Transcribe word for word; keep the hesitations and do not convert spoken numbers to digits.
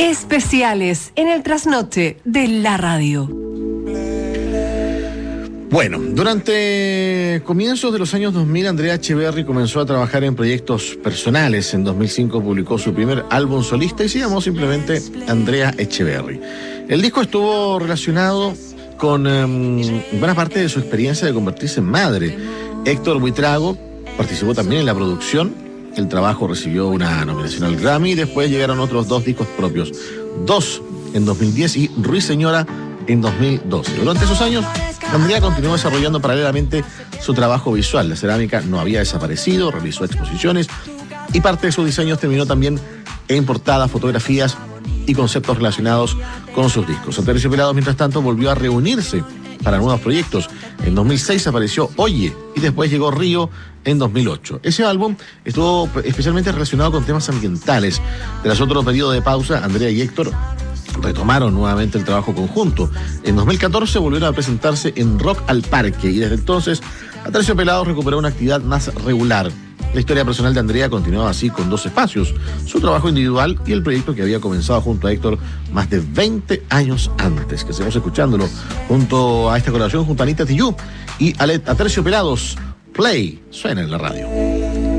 Especiales en el trasnoche de la radio. Bueno, durante comienzos de los años dos mil, Andrea Echeverry comenzó a trabajar en proyectos personales. En dos mil cinco publicó su primer álbum solista y se llamó simplemente Andrea Echeverry. El disco estuvo relacionado con um, buena parte de su experiencia de convertirse en madre. Héctor Buitrago participó también en la producción. El trabajo recibió una nominación al Grammy y después llegaron otros dos discos propios. Dos en dos mil diez y Ruiseñora en dos mil doce. Durante esos años, Andrea continuó desarrollando paralelamente su trabajo visual. La cerámica no había desaparecido, realizó exposiciones y parte de sus diseños terminó también en portadas, fotografías y conceptos relacionados con sus discos. Aterciopelados, mientras tanto, volvió a reunirse para nuevos proyectos. En dos mil seis apareció Oye y después llegó Río en dos mil ocho. Ese álbum estuvo especialmente relacionado con temas ambientales. Tras otro periodo de pausa, Andrea y Héctor retomaron nuevamente el trabajo conjunto. En dos mil catorce volvieron a presentarse en Rock al Parque y desde entonces Aterciopelados recuperó una actividad más regular. La historia personal de Andrea continuaba así con dos espacios: su trabajo individual y el proyecto que había comenzado junto a Héctor más de veinte años antes, que seguimos escuchándolo junto a esta colaboración junto a Anita Tijoux y Aterciopelados. Play suena en la radio.